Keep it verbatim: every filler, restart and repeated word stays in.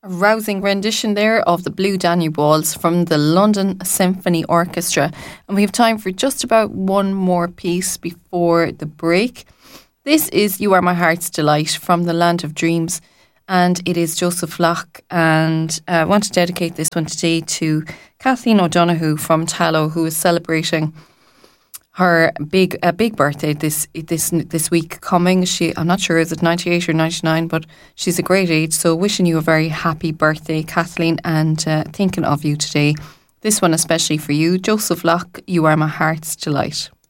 A rousing rendition there of the Blue Danube Waltz from the London Symphony Orchestra. And we have time for just about one more piece before the break. This is You Are My Heart's Delight from the Land of Dreams. And it is Joseph Locke. And uh, I want to dedicate this one today to Kathleen O'Donoghue from Tallow, who is celebrating her big a big birthday this this this week coming. She I'm not sure, is it ninety-eight or ninety-nine, but she's a great age. So wishing you a very happy birthday, Kathleen, and uh, thinking of you today. This one especially for you, Joseph Locke, You Are My Heart's Delight.